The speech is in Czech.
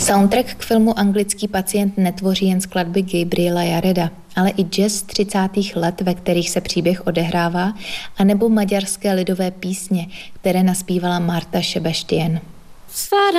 Soundtrack k filmu Anglický pacient netvoří jen skladby Gabriela Jareda, ale i jazz 30. let, ve kterých se příběh odehrává, anebo maďarské lidové písně, které naspívala Marta Sebestyén.